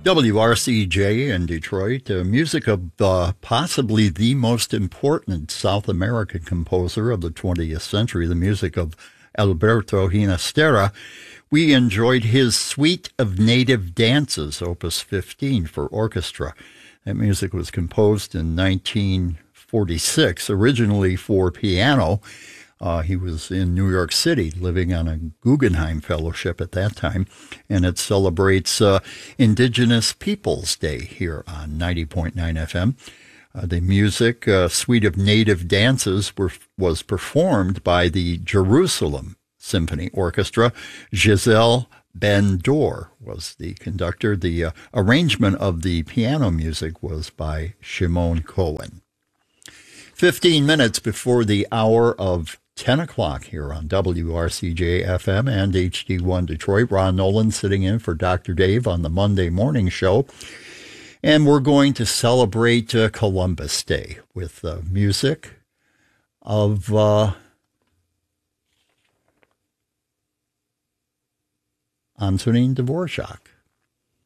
WRCJ in Detroit, music of possibly the most important South American composer of the 20th century, the music of Alberto Ginastera. We enjoyed his Suite of Native Dances, Opus 15 for orchestra. That music was composed in 1946, originally for piano. He was in New York City, living on a Guggenheim Fellowship at that time, and it celebrates Indigenous Peoples Day here on 90.9 FM. The music, Suite of Native Dances, was performed by the Jerusalem Symphony Orchestra. Giselle Ben-Dor was the conductor. The arrangement of the piano music was by Shimon Cohen. 15 minutes before the hour of 10 o'clock here on WRCJ FM and HD1 Detroit. Ron Nolan sitting in for Dr. Dave on the Monday morning show. And we're going to celebrate Columbus Day with music of Antonin Dvorak.